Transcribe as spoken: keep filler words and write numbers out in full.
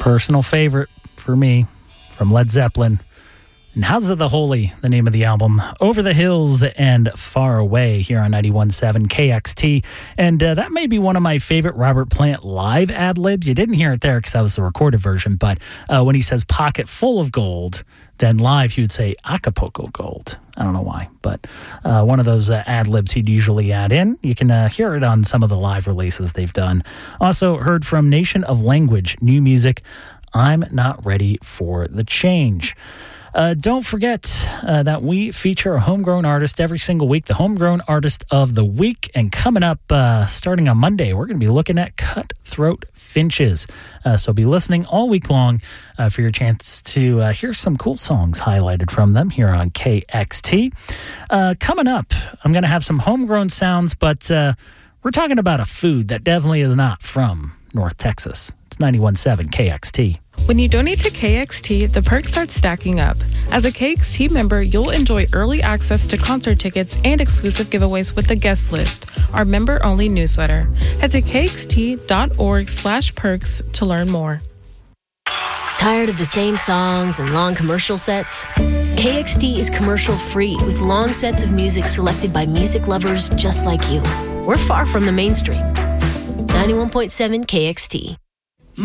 Personal favorite for me from Led Zeppelin. And Houses of the Holy, the name of the album. Over the Hills and Far Away here on ninety-one point seven K X T. And uh, that may be one of my favorite Robert Plant live ad-libs. You didn't hear it there because that was the recorded version. But uh, when he says pocket full of gold, then live he would say Acapulco gold. I don't know why, but uh, one of those uh, ad-libs he'd usually add in. You can uh, hear it on some of the live releases they've done. Also heard from Nation of Language, new music, I'm Not Ready for the Change. Uh, don't forget uh, that we feature a homegrown artist every single week, the Homegrown Artist of the Week. And coming up, uh, starting on Monday, we're going to be looking at Cutthroat Finches. Uh, so be listening all week long uh, for your chance to uh, hear some cool songs highlighted from them here on K X T. Uh, coming up, I'm going to have some homegrown sounds, but uh, we're talking about a food that definitely is not from North Texas. It's ninety-one point seven K X T. When you donate to K X T, the perks start stacking up. As a K X T member, you'll enjoy early access to concert tickets and exclusive giveaways with the guest list, our member-only newsletter. Head to kxt.org slash perks to learn more. Tired of the same songs and long commercial sets? K X T is commercial-free with long sets of music selected by music lovers just like you. We're far from the mainstream. ninety-one point seven K X T.